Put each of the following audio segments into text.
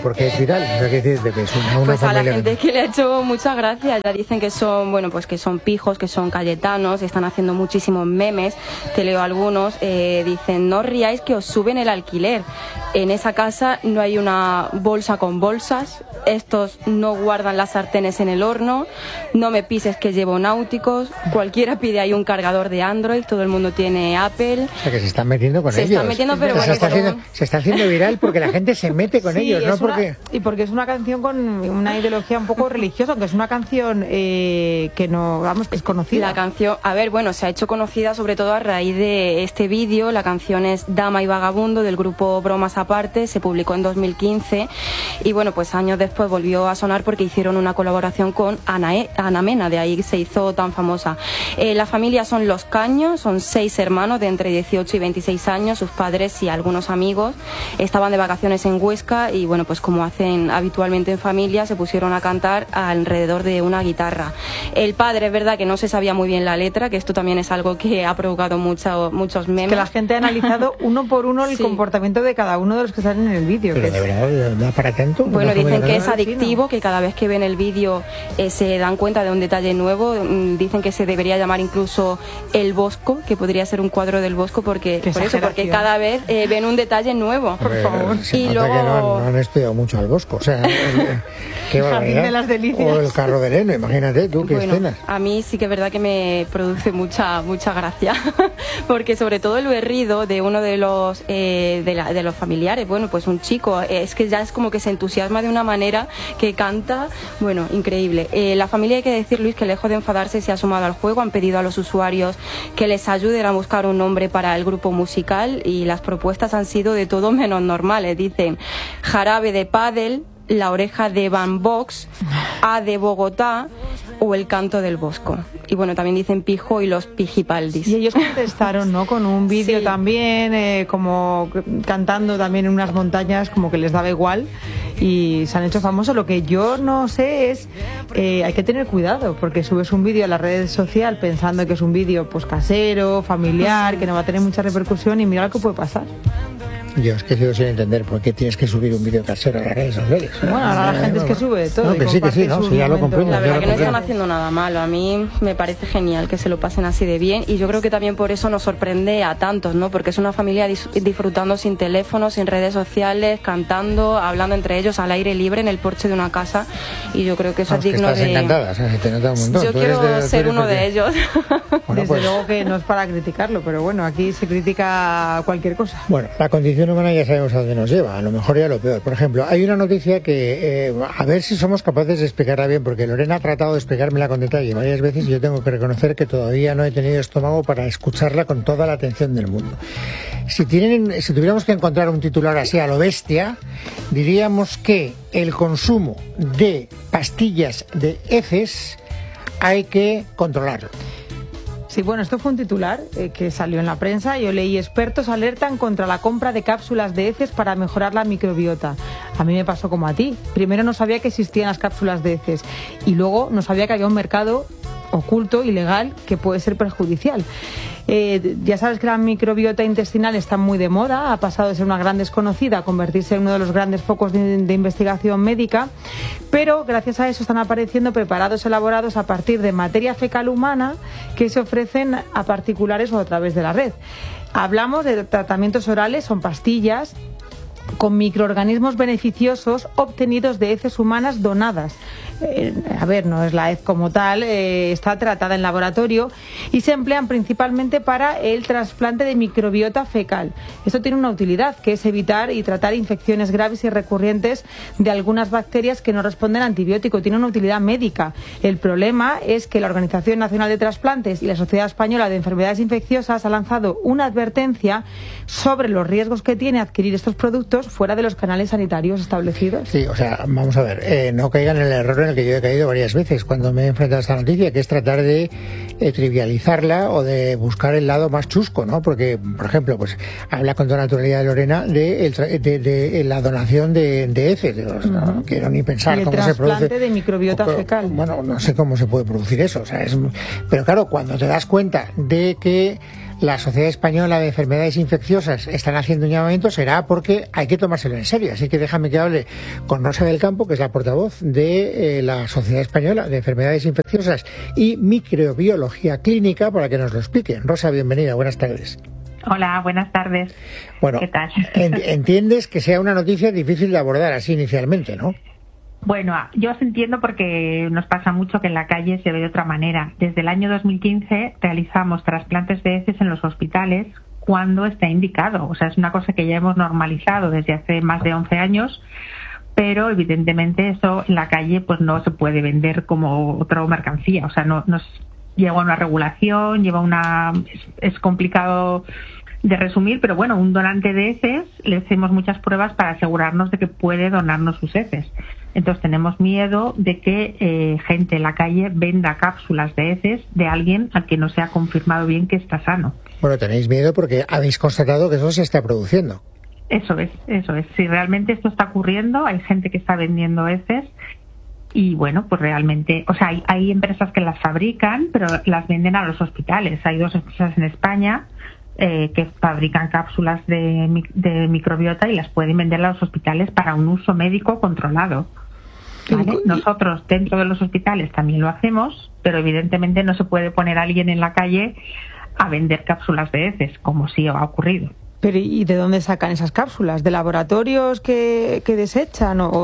porque es viral. O sea, que es una pues familia. A la gente que le ha hecho muchas gracias. Ya dicen que son, bueno, pues que son pijos, que son cayetanos, están haciendo muchísimos memes. Te leo algunos. Dicen, no os riáis que os suben el alquiler. En esa casa no hay una bolsa con bolsas. Estos no guardan las sartenes en el horno. No me pises que llevo náuticos. Cualquiera pide ahí un cargador de Android. Todo el mundo tiene Apple. O sea, que se están metiendo con ellos. Se están metiendo, pero bueno, se está haciendo viral porque la gente se mete con ellos, ¿no? Y porque es una canción con una ideología un poco religiosa, aunque es una canción que no, vamos, que es conocida. La canción, a ver, bueno, se ha hecho conocida sobre todo a raíz de este vídeo. La canción es Dama y Vagabundo, del grupo Bromas Aparte. Se publicó en 2015 y bueno, pues años después volvió a sonar porque hicieron una colaboración con Ana Mena, de ahí se hizo tan famosa. La familia son Los Caños, son 6 hermanos de entre 18 y 26 años, sus padres y algunos amigos. Estaban de vacaciones en Huesca y bueno, pues como hacen habitualmente en familia, se pusieron a cantar alrededor de una guitarra. El padre, es verdad que no se sabía muy bien la letra, que esto también es algo que ha provocado muchos memes. Que la gente ha analizado uno por uno el comportamiento de cada uno de los que salen en el vídeo. Pero de verdad, ¿da para tanto? Bueno, dicen que es adictivo, que cada vez que ven el vídeo se dan cuenta de un detalle nuevo. Dicen que se debería llamar incluso El Bosco, que podría ser un cuadro del Bosco, porque cada vez ven un detalle nuevo. Por favor. Y luego que no han estudiado mucho al Bosco, o sea, qué barbaridad. De las Delicias. O el carro de Leno, imagínate tú, qué escenas. A mí sí que es verdad que me produce mucha gracia, porque sobre todo el berrido de uno de los familiares, bueno, pues un chico, es que ya es como que se entusiasma de una manera que canta, bueno, increíble. La familia, hay que decir, Luis, que lejos de enfadarse se ha sumado al juego, han pedido a los usuarios que les ayuden a buscar un nombre para el grupo musical y las propuestas han sido de todo menos normales. Dicen Jarabe de Pádel, La Oreja de Van Box, A de Bogotá o El Canto del Bosco. Y bueno, también dicen Pijo y los Pijipaldis. Y ellos contestaron, ¿no? Con un vídeo también, como cantando también en unas montañas, como que les daba igual. Y se han hecho famosos. Lo que yo no sé es, hay que tener cuidado, porque subes un vídeo a la red social pensando que es un vídeo pues casero, familiar, que no va a tener mucha repercusión, y mira lo que puede pasar. Yo es que sigo sin entender por qué tienes que subir un vídeo casero a las redes sociales. Bueno, ahora la gente es que sube todo. No, que sí, ¿no? Sí, ya lo comprendo. La verdad que no están haciendo nada malo. A mí me parece genial que se lo pasen así de bien y yo creo que también por eso nos sorprende a tantos, ¿no? Porque es una familia disfrutando sin teléfono, sin redes sociales, cantando, hablando entre ellos al aire libre en el porche de una casa y yo creo que eso es digno estás de... encantada, o sea, se te nota un montón. Yo quiero ser uno de ellos. Bueno, desde luego que no es para criticarlo, pero bueno, aquí se critica cualquier cosa. Bueno, la condición humana ya sabemos a dónde nos lleva, a lo mejor ya lo peor. Por ejemplo, hay una noticia que a ver si somos capaces de explicarla bien, porque Lorena ha tratado de explicármela con detalle varias veces y yo tengo que reconocer que todavía no he tenido estómago para escucharla con toda la atención del mundo. Si tuviéramos que encontrar un titular así a lo bestia, diríamos que el consumo de pastillas de heces hay que controlarlo. Sí, bueno, esto fue un titular que salió en la prensa. Yo leí: expertos alertan contra la compra de cápsulas de heces para mejorar la microbiota. A mí me pasó como a ti. Primero no sabía que existían las cápsulas de heces y luego no sabía que había un mercado oculto, ilegal, que puede ser perjudicial. Ya sabes que la microbiota intestinal está muy de moda, ha pasado de ser una gran desconocida a convertirse en uno de los grandes focos de investigación médica, pero gracias a eso están apareciendo preparados elaborados a partir de materia fecal humana que se ofrecen a particulares o a través de la red. Hablamos de tratamientos orales, son pastillas con microorganismos beneficiosos obtenidos de heces humanas donadas. No es la hez como tal, está tratada en laboratorio y se emplean principalmente para el trasplante de microbiota fecal. Esto tiene una utilidad, que es evitar y tratar infecciones graves y recurrentes de algunas bacterias que no responden a antibiótico. Tiene una utilidad médica. El problema es que la Organización Nacional de Trasplantes y la Sociedad Española de Enfermedades Infecciosas ha lanzado una advertencia sobre los riesgos que tiene adquirir estos productos fuera de los canales sanitarios establecidos. Sí, o sea, vamos a ver, no caigan en el error en el que yo he caído varias veces cuando me he enfrentado a esta noticia, que es tratar de trivializarla o de buscar el lado más chusco, ¿no? Porque, por ejemplo, pues habla con toda naturalidad Lorena de la donación de heces. No quiero ni pensar cómo se produce. El trasplante de microbiota fecal. Bueno, no sé cómo se puede producir eso. O sea, pero claro, cuando te das cuenta de que la Sociedad Española de Enfermedades Infecciosas están haciendo un llamamiento, será porque hay que tomárselo en serio. Así que déjame que hable con Rosa del Campo, que es la portavoz de la Sociedad Española de Enfermedades Infecciosas y Microbiología Clínica, para que nos lo explique. Rosa, bienvenida, buenas tardes. Hola, buenas tardes. Bueno, ¿qué tal? Entiendes que sea una noticia difícil de abordar así inicialmente, ¿no? Bueno, yo os entiendo porque nos pasa mucho que en la calle se ve de otra manera. Desde el año 2015 realizamos trasplantes de heces en los hospitales cuando está indicado. O sea, es una cosa que ya hemos normalizado desde hace más de 11 años, pero evidentemente eso en la calle pues no se puede vender como otra mercancía. O sea, no lleva una regulación, es complicado de resumir, pero bueno, un donante de heces le hacemos muchas pruebas para asegurarnos de que puede donarnos sus heces. Entonces tenemos miedo de que gente en la calle venda cápsulas de heces de alguien al que no se ha confirmado bien que está sano. Bueno, tenéis miedo porque habéis constatado que eso se está produciendo. Eso es. Si realmente esto está ocurriendo, hay gente que está vendiendo heces. Y bueno, pues realmente, o sea, hay empresas que las fabrican, pero las venden a los hospitales. Hay 2 empresas en España que fabrican cápsulas de microbiota y las pueden vender a los hospitales para un uso médico controlado. ¿Vale? Nosotros dentro de los hospitales también lo hacemos, pero evidentemente no se puede poner a alguien en la calle a vender cápsulas de heces, como sí ha ocurrido. Pero ¿y de dónde sacan esas cápsulas? ¿De laboratorios que desechan? No.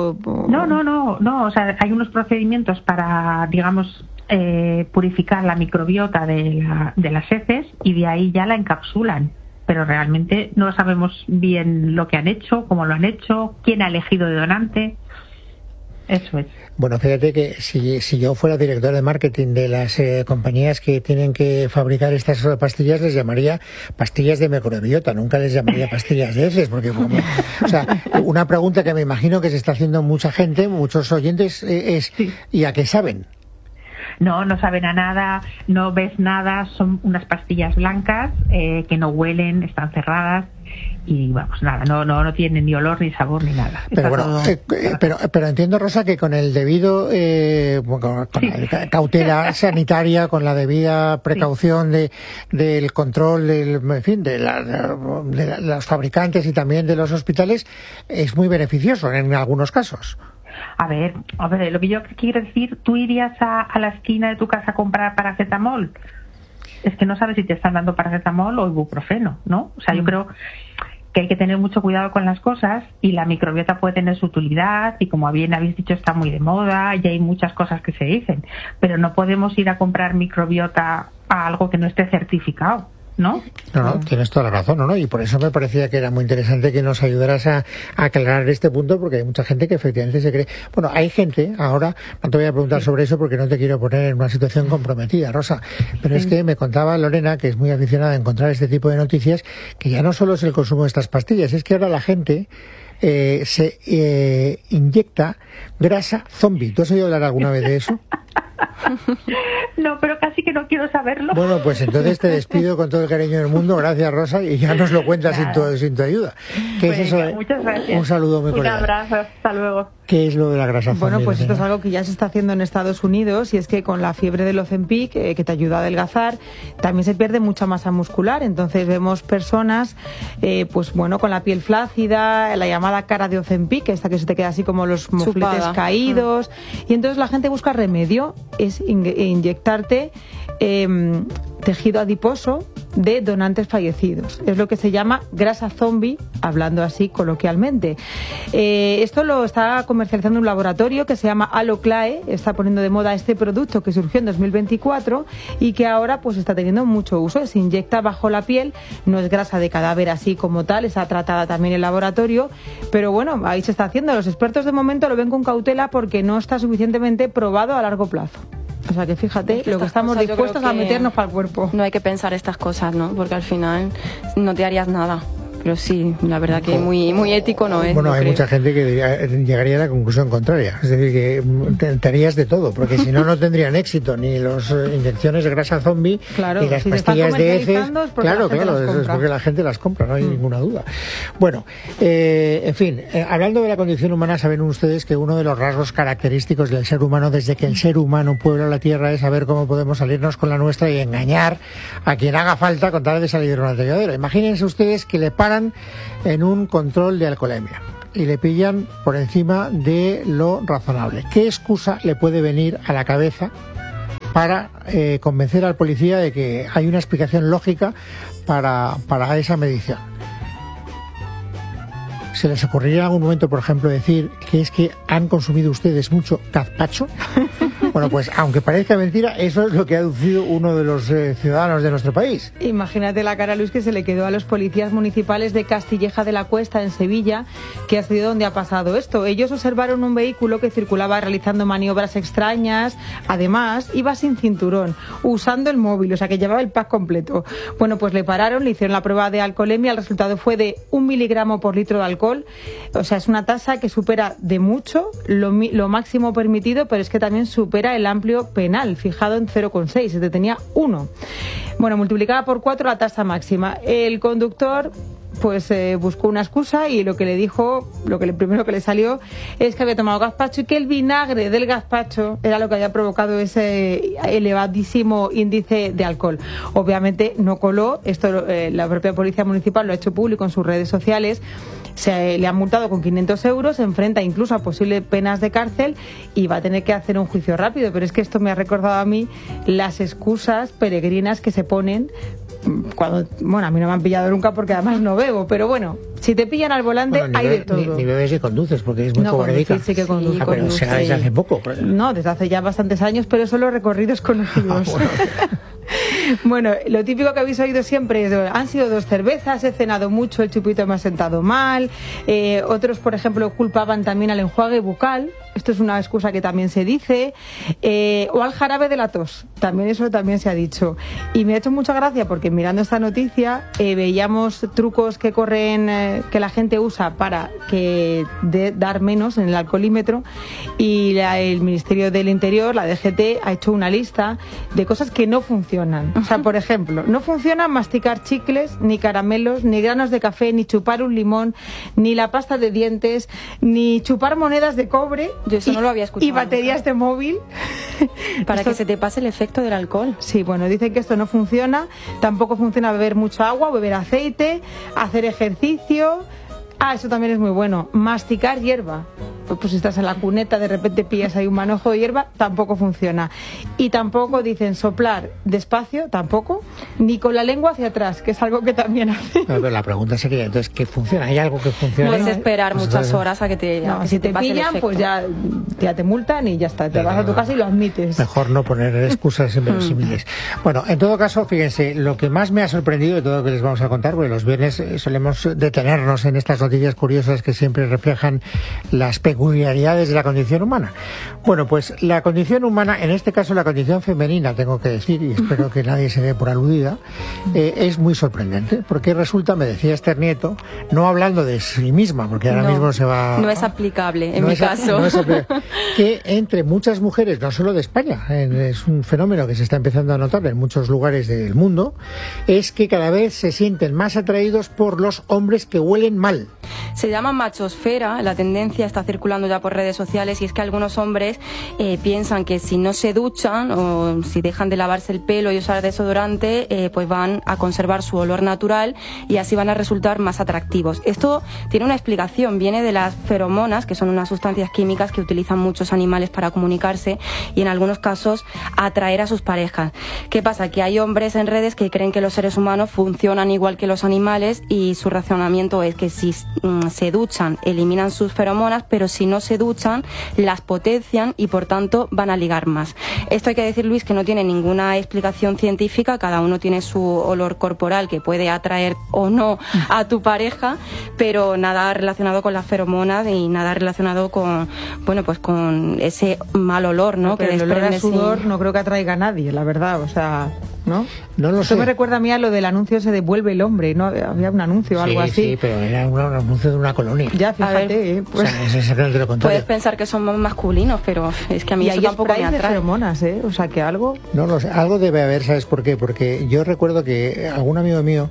O sea, hay unos procedimientos para, digamos, purificar la microbiota de las heces y de ahí ya la encapsulan. Pero realmente no sabemos bien lo que han hecho, cómo lo han hecho, quién ha elegido de donante. Eso es. Bueno, fíjate que si yo fuera director de marketing de las compañías que tienen que fabricar estas pastillas, les llamaría pastillas de microbiota, nunca les llamaría pastillas de heces, porque o sea, una pregunta que me imagino que se está haciendo mucha gente, muchos oyentes, es sí. ¿Y a qué saben? No saben a nada, no ves nada, son unas pastillas blancas que no huelen, están cerradas y vamos, nada, no tienen ni olor ni sabor ni nada. Pero bueno, pero entiendo, Rosa, que con el debido con la cautela sanitaria, con la debida precaución del control de los fabricantes y también de los hospitales, es muy beneficioso en algunos casos. A ver, lo que yo quiero decir, ¿tú irías a la esquina de tu casa a comprar paracetamol? Es que no sabes si te están dando paracetamol o ibuprofeno, ¿no? O sea, yo creo que hay que tener mucho cuidado con las cosas y la microbiota puede tener su utilidad y, como bien habéis dicho, está muy de moda y hay muchas cosas que se dicen, pero no podemos ir a comprar microbiota a algo que no esté certificado. ¿No? No, tienes toda la razón, ¿no? Y por eso me parecía que era muy interesante que nos ayudaras a aclarar este punto, porque hay mucha gente que efectivamente se cree... Bueno, hay gente, ahora, no te voy a preguntar sobre eso porque no te quiero poner en una situación comprometida, Rosa, pero es que me contaba Lorena, que es muy aficionada a encontrar este tipo de noticias, que ya no solo es el consumo de estas pastillas, es que ahora la gente se inyecta grasa zombie. ¿Tú has oído hablar alguna vez de eso? No, pero casi que no quiero saberlo. Bueno, pues entonces te despido con todo el cariño del mundo. Gracias, Rosa, y ya nos lo cuentas sin tu ayuda. ¿Qué es eso? Muchas gracias. Un saludo muy cordial. Un abrazo, hasta luego. ¿Qué es lo de la grasa zombie? Bueno, pues esto es algo que ya se está haciendo en Estados Unidos, y es que con la fiebre del Ozempic, que te ayuda a adelgazar, también se pierde mucha masa muscular. Entonces vemos personas, pues bueno, con la piel flácida, la llamada cara de Ozempic, esta que se te queda así como los mofletes caídos, y entonces la gente busca remedio, es inyectarte tejido adiposo de donantes fallecidos. Es lo que se llama grasa zombie, hablando así coloquialmente. Esto lo está comercializando un laboratorio que se llama Aloclae, está poniendo de moda este producto que surgió en 2024 y que ahora pues está teniendo mucho uso. Se inyecta bajo la piel, no es grasa de cadáver así como tal, está tratada también en laboratorio, pero bueno, ahí se está haciendo. Los expertos de momento lo ven con cautela porque no está suficientemente probado a largo plazo. O sea que fíjate lo que estamos dispuestos a meternos para el cuerpo. No hay que pensar estas cosas, ¿no? Porque al final no te harías nada. pero sí, la verdad que muy ético no es. Bueno, hay mucha gente que llegaría a la conclusión contraria, es decir, que te harías de todo, porque si no tendrían éxito ni las inyecciones de grasa zombie, ni las pastillas de heces. Claro, es porque la gente las compra, no hay ninguna duda. Bueno, en fin, hablando de la condición humana, saben ustedes que uno de los rasgos característicos del ser humano desde que el ser humano puebla la Tierra es saber cómo podemos salirnos con la nuestra y engañar a quien haga falta con tal de salir de un atolladero. Imagínense ustedes que le paran en un control de alcoholemia y le pillan por encima de lo razonable. ¿Qué excusa le puede venir a la cabeza para convencer al policía de que hay una explicación lógica para esa medición? ¿Se les ocurriría en algún momento, por ejemplo, decir que es que han consumido ustedes mucho gazpacho? Bueno, pues aunque parezca mentira, eso es lo que ha aducido uno de los ciudadanos de nuestro país. Imagínate la cara, Luis, que se le quedó a los policías municipales de Castilleja de la Cuesta, en Sevilla, que ha sido donde ha pasado esto. Ellos observaron un vehículo que circulaba realizando maniobras extrañas, además iba sin cinturón, usando el móvil, o sea que llevaba el pack completo. Bueno, pues le pararon, le hicieron la prueba de alcoholemia, el resultado fue de 1 miligramo por litro de alcohol, o sea, es una tasa que supera de mucho lo máximo permitido, pero es que también supera el amplio penal, fijado en 0,6, se detenía 1. Bueno, multiplicada por 4 la tasa máxima. El conductor pues buscó una excusa y lo que le dijo, primero que le salió es que había tomado gazpacho y que el vinagre del gazpacho era lo que había provocado ese elevadísimo índice de alcohol. Obviamente no coló, esto la propia policía municipal lo ha hecho público en sus redes sociales. Le han multado con 500 euros, se enfrenta incluso a posibles penas de cárcel y va a tener que hacer un juicio rápido. Pero es que esto me ha recordado a mí las excusas peregrinas que se ponen cuando, bueno, a mí no me han pillado nunca porque además no bebo, pero bueno, si te pillan al volante hay de todo. Ni bebes ni conduces porque es muy cobardica. Sí que conduzco. Pero será desde hace poco. No, desde hace ya bastantes años, pero son los recorridos conocidos. Bueno, lo típico que habéis oído siempre es: han sido 2 cervezas, he cenado mucho, el chupito me ha sentado mal. Otros, por ejemplo, culpaban también al enjuague bucal. Esto es una excusa que también se dice. O al jarabe de la tos. Eso también se ha dicho. Y me ha hecho mucha gracia porque mirando esta noticia veíamos trucos que corren, que la gente usa para dar menos en el alcoholímetro. Y el Ministerio del Interior, la DGT, ha hecho una lista de cosas que no funcionan. O sea, por ejemplo, no funciona masticar chicles, ni caramelos, ni granos de café, ni chupar un limón, ni la pasta de dientes, ni chupar monedas de cobre. Yo eso no lo había escuchado. Y baterías de móvil. Para que se te pase el efecto del alcohol. Sí, bueno, dicen que esto no funciona. Tampoco funciona beber mucha agua, beber aceite, hacer ejercicio. Eso también es muy bueno. Masticar hierba. Pues si estás en la cuneta, de repente pillas ahí un manojo de hierba, tampoco funciona. Y tampoco dicen soplar despacio, tampoco, ni con la lengua hacia atrás, que es algo que también hace. No, pero la pregunta sería, entonces, ¿qué funciona? ¿Hay algo que funcione? No es esperar muchas horas a que te No, si te pillan, pues ya te multan y ya está. Te vas a tu casa y lo admites. Mejor no poner excusas inverosímiles. Bueno, en todo caso, fíjense, lo que más me ha sorprendido de todo lo que les vamos a contar, porque los viernes solemos detenernos en estas noticias curiosas que siempre reflejan las peculiaridades de la condición humana. Bueno, pues la condición humana, en este caso la condición femenina, tengo que decir, y espero que nadie se dé por aludida, es muy sorprendente, porque resulta, me decía Esther Nieto, no hablando de sí misma, porque ahora mismo se va... No es aplicable, en mi caso. No es aplicable, que entre muchas mujeres, no solo de España, es un fenómeno que se está empezando a notar en muchos lugares del mundo, es que cada vez se sienten más atraídos por los hombres que huelen mal. Se llama machosfera, la tendencia está circulando ya por redes sociales, y es que algunos hombres piensan que si no se duchan o si dejan de lavarse el pelo y usar desodorante, pues van a conservar su olor natural y así van a resultar más atractivos. Esto tiene una explicación, viene de las feromonas, que son unas sustancias químicas que utilizan muchos animales para comunicarse y en algunos casos atraer a sus parejas. ¿Qué pasa? Que hay hombres en redes que creen que los seres humanos funcionan igual que los animales y su razonamiento es que si se duchan, eliminan sus feromonas, pero si no se duchan, las potencian y por tanto van a ligar más. Esto hay que decir, Luis, que no tiene ninguna explicación científica, cada uno tiene su olor corporal que puede atraer o no a tu pareja, pero nada relacionado con las feromonas y nada relacionado con, bueno, pues con ese mal olor, ¿no? Que el olor a sudor no creo que atraiga a nadie, la verdad, o sea... ¿no? No lo sé. Eso me recuerda a mí a lo del anuncio ese de Vuelve el hombre, ¿no? Había un anuncio o algo así. Sí, pero era un anuncio de una colonia. Ya, fíjate, pues, o sea, es exactamente lo contrario. Puedes pensar que somos masculinos, pero es que a mí eso tampoco me atrae. De feromonas, ¿eh? O sea, que algo... No lo sé, algo debe haber, ¿sabes por qué? Porque yo recuerdo que algún amigo mío,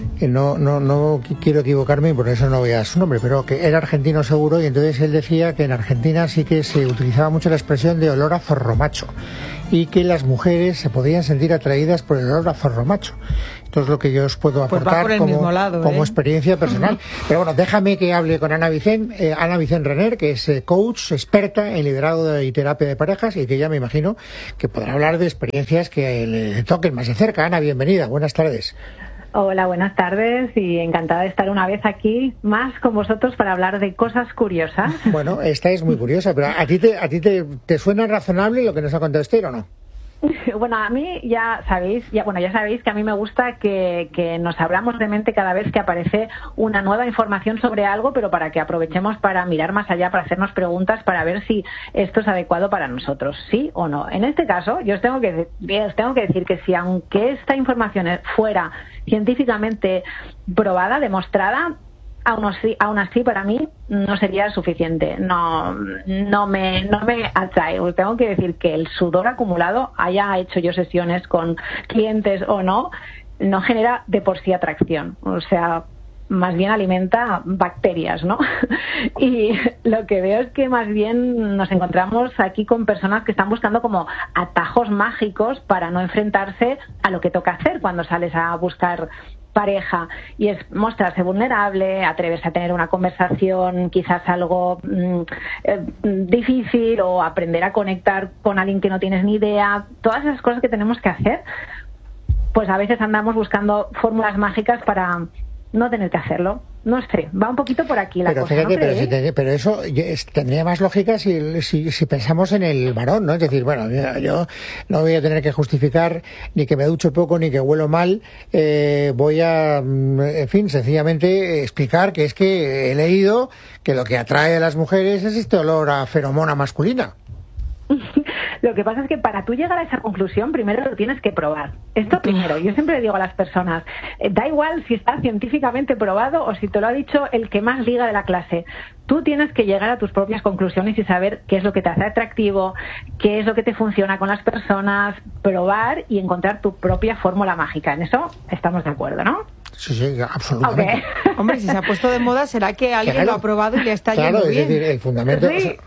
no quiero equivocarme, por eso no voy a dar su nombre, pero que era argentino seguro, y entonces él decía que en Argentina sí que se utilizaba mucho la expresión de olor a zorro macho, y que las mujeres se podían sentir atraídas por el olor a zorro macho. Esto es lo que yo os puedo aportar como experiencia personal. Pero bueno, déjame que hable con Ana Vicent Renner, que es coach, experta en liderazgo y terapia de parejas, y que ya me imagino que podrá hablar de experiencias que le toquen más de cerca. Ana, bienvenida, buenas tardes. Hola, buenas tardes y encantada de estar una vez aquí más con vosotros para hablar de cosas curiosas. Bueno, esta es muy curiosa, pero ¿a ti te suena razonable lo que nos ha contado Esther o no? Bueno, a mí ya sabéis que a mí me gusta que nos abramos de mente cada vez que aparece una nueva información sobre algo, pero para que aprovechemos para mirar más allá, para hacernos preguntas, para ver si esto es adecuado para nosotros, sí o no. En este caso, yo os tengo que decir que si aunque esta información fuera científicamente probada, demostrada, aún así para mí no sería suficiente, no me atrae. Os tengo que decir que el sudor acumulado, haya hecho yo sesiones con clientes o no genera de por sí atracción, o sea, más bien alimenta bacterias, ¿no? Y lo que veo es que más bien nos encontramos aquí con personas que están buscando como atajos mágicos para no enfrentarse a lo que toca hacer cuando sales a buscar pareja, y es mostrarse vulnerable, atreverse a tener una conversación quizás algo difícil, o aprender a conectar con alguien que no tienes ni idea. Todas esas cosas que tenemos que hacer, pues a veces andamos buscando fórmulas mágicas para no tener que hacerlo. No sé, va un poquito por aquí la cosa. Fíjate, ¿no pero eso tendría más lógica si pensamos en el varón, ¿no? Es decir, bueno, yo no voy a tener que justificar ni que me ducho poco ni que huelo mal, voy a, en fin, sencillamente explicar que es que he leído que lo que atrae a las mujeres es este olor a feromona masculina. Lo que pasa es que para tú llegar a esa conclusión, primero lo tienes que probar. Esto primero. Yo siempre le digo a las personas, da igual si está científicamente probado o si te lo ha dicho el que más liga de la clase. Tú tienes que llegar a tus propias conclusiones y saber qué es lo que te hace atractivo, qué es lo que te funciona con las personas, probar y encontrar tu propia fórmula mágica. En eso estamos de acuerdo, ¿no? Sí, absolutamente. Okay. Hombre, si se ha puesto de moda, será que alguien lo ha probado y le está yendo bien. Es decir, el fundamento... Sí.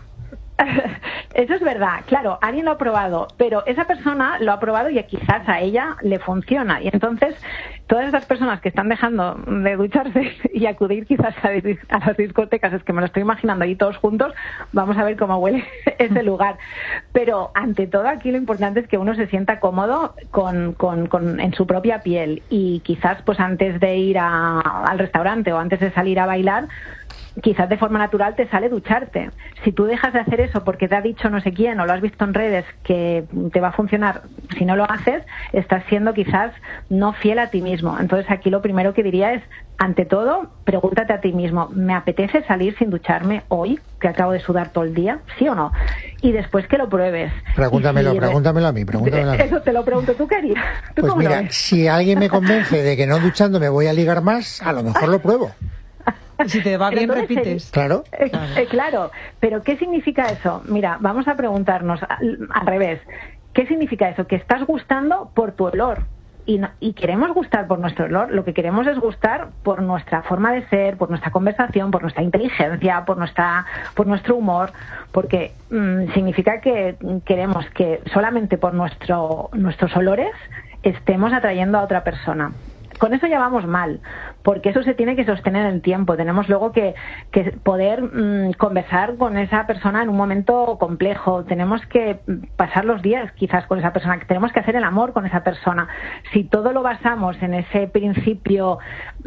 Eso es verdad, claro, alguien lo ha probado, pero esa persona lo ha probado y quizás a ella le funciona. Y entonces, todas esas personas que están dejando de ducharse y acudir quizás a las discotecas, es que me lo estoy imaginando ahí todos juntos, vamos a ver cómo huele ese lugar. Pero ante todo aquí lo importante es que uno se sienta cómodo en su propia piel, y quizás pues antes de ir al restaurante o antes de salir a bailar, quizás de forma natural te sale ducharte. Si tú dejas de hacer eso porque te ha dicho no sé quién o lo has visto en redes que te va a funcionar, si no lo haces, estás siendo quizás no fiel a ti mismo. Entonces aquí lo primero que diría es, ante todo, pregúntate a ti mismo, ¿me apetece salir sin ducharme hoy, que acabo de sudar todo el día? ¿Sí o no? Y después que lo pruebes. Pregúntamelo a mí. Eso te lo pregunto tú, querida. Pues mira, si alguien me convence de que no duchando me voy a ligar más, a lo mejor lo pruebo. Si te va bien, repites. Claro. Claro, pero ¿qué significa eso? Mira, vamos a preguntarnos al revés. ¿Qué significa eso? Que estás gustando por tu olor. Y queremos gustar por nuestro olor. Lo que queremos es gustar por nuestra forma de ser, por nuestra conversación, por nuestra inteligencia, por nuestro humor. Porque significa que queremos que solamente por nuestros olores estemos atrayendo a otra persona. Con eso ya vamos mal, porque eso se tiene que sostener en el tiempo. Tenemos luego que poder conversar con esa persona en un momento complejo. Tenemos que pasar los días quizás con esa persona, tenemos que hacer el amor con esa persona. Si todo lo basamos en ese principio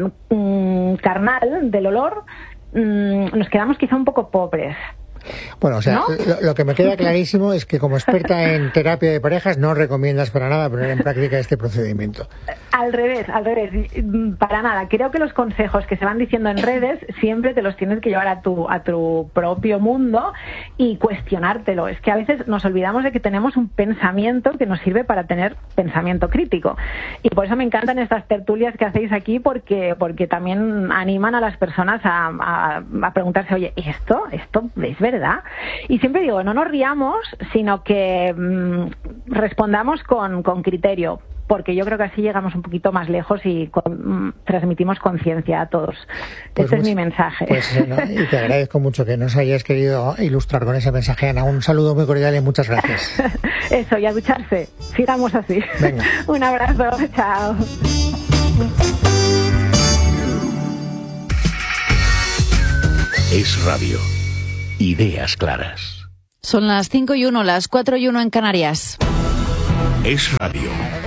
carnal del olor, nos quedamos quizá un poco pobres. Bueno, o sea, ¿no? lo que me queda clarísimo es que como experta en terapia de parejas no recomiendas para nada poner en práctica este procedimiento. Al revés, para nada. Creo que los consejos que se van diciendo en redes siempre te los tienes que llevar a tu propio mundo y cuestionártelo. Es que a veces nos olvidamos de que tenemos un pensamiento que nos sirve para tener pensamiento crítico. Y por eso me encantan estas tertulias que hacéis aquí, porque también animan a las personas a preguntarse, oye, ¿esto es verdad? Y siempre digo, no nos riamos, sino que respondamos con criterio, porque yo creo que así llegamos un poquito más lejos y transmitimos conciencia a todos. Pues este es mi mensaje. Y te agradezco mucho que nos hayas querido ilustrar con ese mensaje, Ana. Un saludo muy cordial y muchas gracias. Eso, y a ducharse. Sigamos así. Venga. Un abrazo. Chao. Es Radio. Ideas claras. Son las 5:01, las 4:01 en Canarias. Es Radio.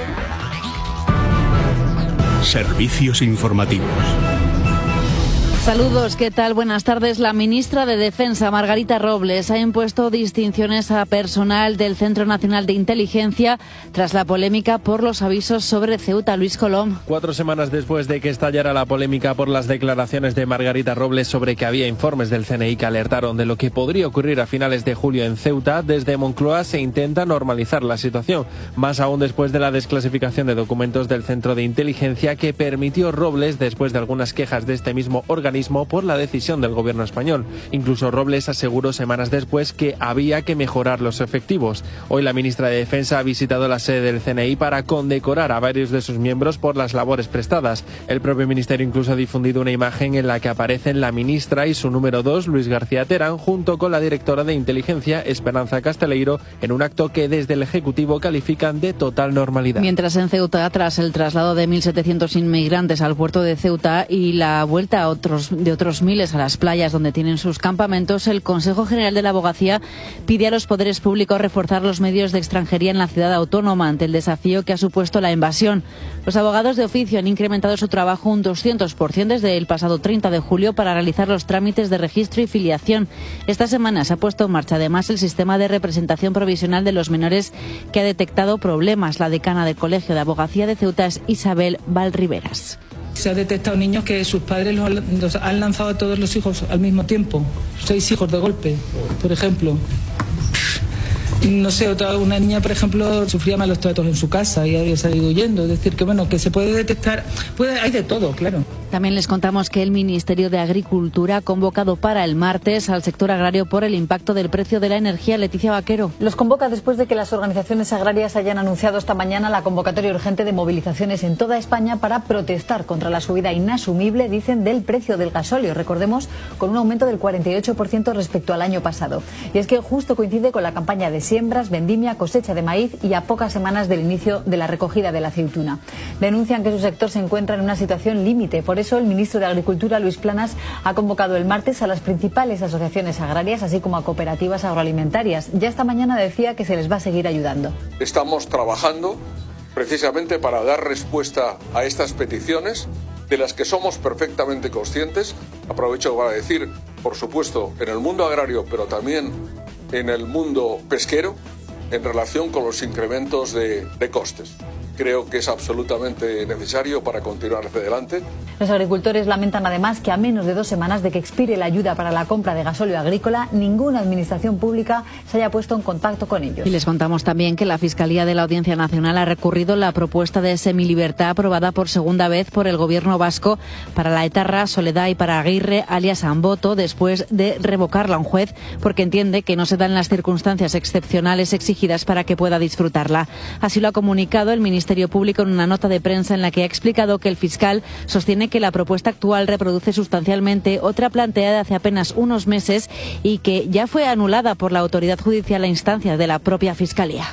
Servicios informativos. Saludos, ¿qué tal? Buenas tardes. La ministra de Defensa, Margarita Robles, ha impuesto distinciones a personal del Centro Nacional de Inteligencia tras la polémica por los avisos sobre Ceuta. Luis Colom. 4 semanas después de que estallara la polémica por las declaraciones de Margarita Robles sobre que había informes del CNI que alertaron de lo que podría ocurrir a finales de julio en Ceuta, desde Moncloa se intenta normalizar la situación, más aún después de la desclasificación de documentos del Centro de Inteligencia que permitió Robles después de algunas quejas de este mismo organismo por la decisión del gobierno español. Incluso Robles aseguró semanas después que había que mejorar los efectivos. Hoy la ministra de Defensa ha visitado la sede del CNI para condecorar a varios de sus miembros por las labores prestadas. El propio ministerio incluso ha difundido una imagen en la que aparecen la ministra y su número 2, Luis García Terán, junto con la directora de Inteligencia, Esperanza Casteleiro, en un acto que desde el Ejecutivo califican de total normalidad. Mientras en Ceuta, tras el traslado de 1.700 inmigrantes al puerto de Ceuta y la vuelta a otros miles a las playas donde tienen sus campamentos, el Consejo General de la Abogacía pide a los poderes públicos reforzar los medios de extranjería en la ciudad autónoma ante el desafío que ha supuesto la invasión. Los abogados de oficio han incrementado su trabajo un 200% desde el pasado 30 de julio para realizar los trámites de registro y filiación. Esta semana se ha puesto en marcha además el sistema de representación provisional de los menores que ha detectado problemas. La decana del Colegio de Abogacía de Ceuta es Isabel Valriveras. Se ha detectado niños que sus padres los han lanzado a todos los hijos al mismo tiempo. 6 hijos de golpe, por ejemplo. No sé, una niña, por ejemplo, sufría malos tratos en su casa y había salido huyendo. Es decir, que se puede detectar, hay de todo, claro. También les contamos que el Ministerio de Agricultura ha convocado para el martes al sector agrario por el impacto del precio de la energía. Leticia Vaquero. Los convoca después de que las organizaciones agrarias hayan anunciado esta mañana la convocatoria urgente de movilizaciones en toda España para protestar contra la subida inasumible, dicen, del precio del gasóleo. Recordemos, con un aumento del 48% respecto al año pasado. Y es que justo coincide con la campaña de siembras, vendimia, cosecha de maíz y a pocas semanas del inicio de la recogida de la aceituna. Denuncian que su sector se encuentra en una situación límite. Por eso el ministro de Agricultura, Luis Planas, ha convocado el martes a las principales asociaciones agrarias, así como a cooperativas agroalimentarias. Ya esta mañana decía que se les va a seguir ayudando. Estamos trabajando precisamente para dar respuesta a estas peticiones, de las que somos perfectamente conscientes. Aprovecho para decir, por supuesto, en el mundo agrario, pero también en el mundo pesquero, en relación con los incrementos de costes. Creo que es absolutamente necesario para continuar hacia adelante. Los agricultores lamentan además que a menos de 2 semanas de que expire la ayuda para la compra de gasóleo agrícola, ninguna administración pública se haya puesto en contacto con ellos. Y les contamos también que la Fiscalía de la Audiencia Nacional ha recurrido la propuesta de semilibertad aprobada por segunda vez por el Gobierno vasco para la etarra Soledad y para Aguirre, alias Amboto, después de revocarla a un juez porque entiende que no se dan las circunstancias excepcionales exigidas para que pueda disfrutarla. Así lo ha comunicado el Ministerio Público en una nota de prensa en la que ha explicado que el fiscal sostiene que la propuesta actual reproduce sustancialmente otra planteada hace apenas unos meses y que ya fue anulada por la autoridad judicial a instancias de la propia Fiscalía.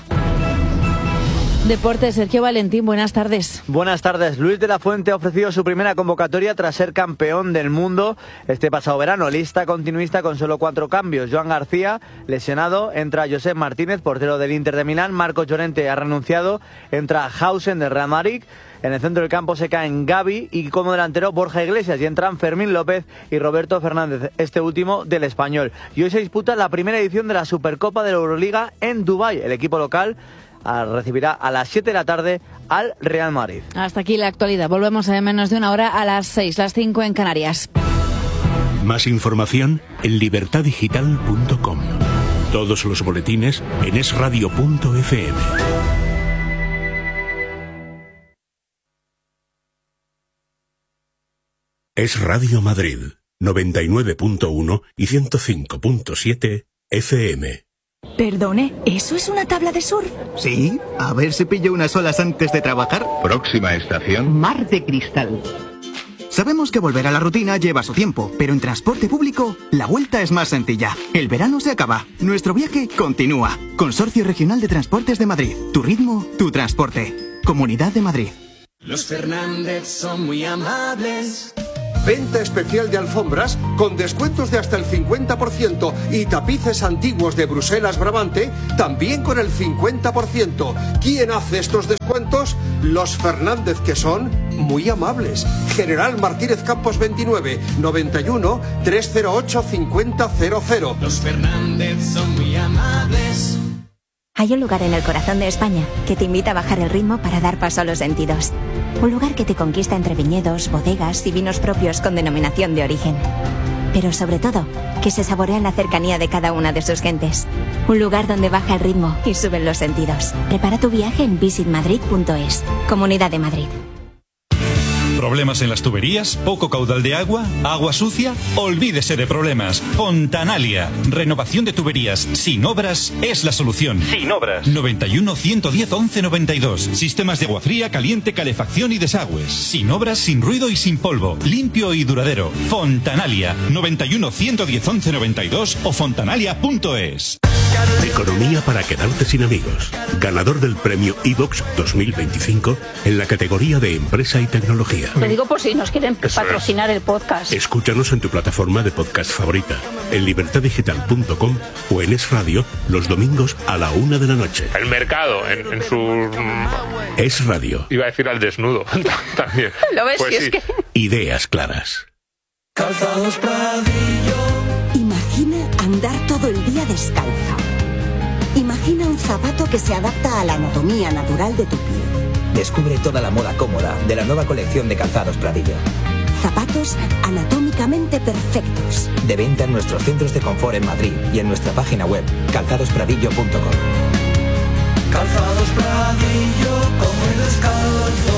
Deportes, Sergio Valentín, buenas tardes. Buenas tardes. Luis de la Fuente ha ofrecido su primera convocatoria tras ser campeón del mundo este pasado verano. Lista continuista con solo 4 cambios. Joan García, lesionado, entra Josep Martínez, portero del Inter de Milán. Marcos Llorente ha renunciado, entra Hausen del Real Madrid. En el centro del campo se caen Gavi y como delantero Borja Iglesias y entran Fermín López y Roberto Fernández, este último del Español. Y hoy se disputa la primera edición de la Supercopa de la Euroliga en Dubái. El equipo local recibirá a las 7 de la tarde al Real Madrid. Hasta aquí la actualidad. Volvemos en menos de una hora a las 6, las 5 en Canarias. Más información en libertadigital.com. Todos los boletines en esradio.fm. Es Radio Madrid, 99.1 y 105.7 FM. Perdone, ¿eso es una tabla de surf? Sí, a ver si pillo unas olas antes de trabajar. Próxima estación. Mar de Cristal. Sabemos que volver a la rutina lleva su tiempo, pero en transporte público la vuelta es más sencilla. El verano se acaba, nuestro viaje continúa. Consorcio Regional de Transportes de Madrid. Tu ritmo, tu transporte. Comunidad de Madrid. Los Fernández son muy amables. Venta especial de alfombras con descuentos de hasta el 50% y tapices antiguos de Bruselas Brabante también con el 50%. ¿Quién hace estos descuentos? Los Fernández, que son muy amables. General Martínez Campos 29, 91 308 5000. Los Fernández son muy amables. Hay un lugar en el corazón de España que te invita a bajar el ritmo para dar paso a los sentidos. Un lugar que te conquista entre viñedos, bodegas y vinos propios con denominación de origen. Pero sobre todo, que se saborea en la cercanía de cada una de sus gentes. Un lugar donde baja el ritmo y suben los sentidos. Prepara tu viaje en visitmadrid.es. Comunidad de Madrid. ¿Problemas en las tuberías? ¿Poco caudal de agua? ¿Agua sucia? Olvídese de problemas. Fontanalia. Renovación de tuberías sin obras es la solución. Sin obras. 91 110 11 92. Sistemas de agua fría, caliente, calefacción y desagües. Sin obras, sin ruido y sin polvo. Limpio y duradero. Fontanalia. 91 110 11 92 o fontanalia.es. Economía para quedarte sin amigos. Ganador del premio iVox 2025 en la categoría de Empresa y Tecnología. Lo digo por si nos quieren patrocinar el podcast. Escúchanos en tu plataforma de podcast favorita, en libertaddigital.com o en Es Radio los domingos a la 1 de la noche. El mercado en su... Es Radio. Iba a decir al desnudo también. ¿Lo ves? Pues si sí. es que... Ideas claras. Calzados Pradillo. Imagina andar todo el día descalzo. Imagina un zapato que se adapta a la anatomía natural de tu pie. Descubre toda la moda cómoda de la nueva colección de Calzados Pradillo. Zapatos anatómicamente perfectos. De venta en nuestros centros de confort en Madrid y en nuestra página web calzadospradillo.com. Calzados Pradillo, como el descalzo.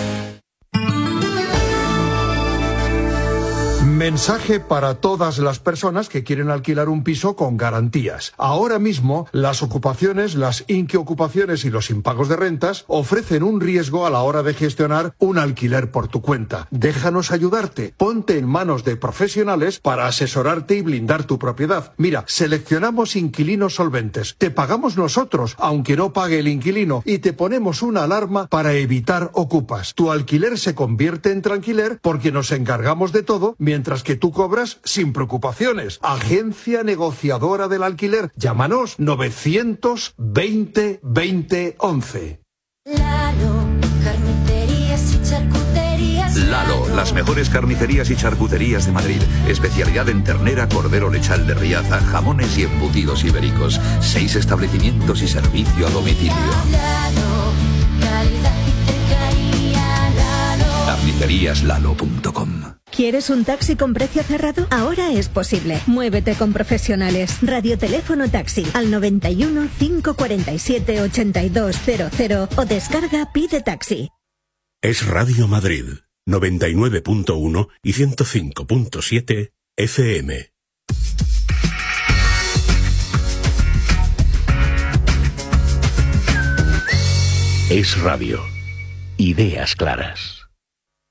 Mensaje para todas las personas que quieren alquilar un piso con garantías. Ahora mismo, las ocupaciones, las inquiocupaciones y los impagos de rentas ofrecen un riesgo a la hora de gestionar un alquiler por tu cuenta. Déjanos ayudarte. Ponte en manos de profesionales para asesorarte y blindar tu propiedad. Mira, seleccionamos inquilinos solventes. Te pagamos nosotros, aunque no pague el inquilino, y te ponemos una alarma para evitar ocupas. Tu alquiler se convierte en tranquiler porque nos encargamos de todo, mientras que tú cobras sin preocupaciones. Agencia negociadora del alquiler. Llámanos 920 20 11. Lalo, carnicerías y charcuterías. Lalo, las mejores carnicerías y charcuterías de Madrid. Especialidad en ternera, cordero lechal de Riaza, jamones y embutidos ibéricos. 6 establecimientos y servicio a domicilio. Lalo, calidad y cercanía. Lalo. Carniceríaslalo.com. ¿Quieres un taxi con precio cerrado? Ahora es posible. Muévete con profesionales. Radioteléfono taxi al 91 547 8200 o descarga Pide Taxi. Es Radio Madrid, 99.1 y 105.7 FM. Es Radio. Ideas claras.